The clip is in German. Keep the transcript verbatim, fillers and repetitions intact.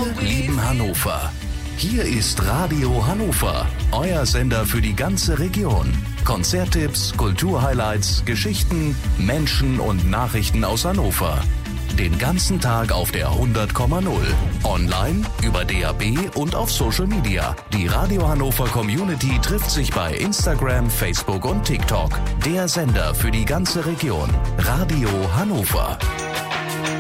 Wir lieben Hannover. Hier ist Radio Hannover, euer Sender für die ganze Region. Konzerttipps, Kulturhighlights, Geschichten, Menschen und Nachrichten aus Hannover. Den ganzen Tag auf der hundert Komma null. Online, über D A B und auf Social Media. Die Radio Hannover Community trifft sich bei Instagram, Facebook und TikTok. Der Sender für die ganze Region. Radio Hannover.